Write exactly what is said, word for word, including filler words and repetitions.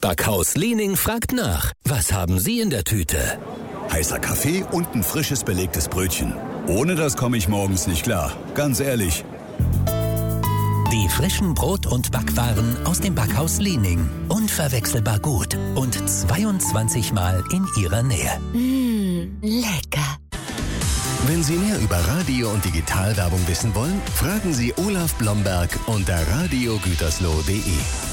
Backhaus Liening fragt nach. Was haben Sie in der Tüte? Heißer Kaffee und ein frisches belegtes Brötchen. Ohne das komme ich morgens nicht klar. Ganz ehrlich. Die frischen Brot- und Backwaren aus dem Backhaus Liening. Unverwechselbar gut und zweiundzwanzig Mal in Ihrer Nähe. Mmh, lecker. Wenn Sie mehr über Radio- und Digitalwerbung wissen wollen, fragen Sie Olaf Blomberg unter radio gütersloh punkt de.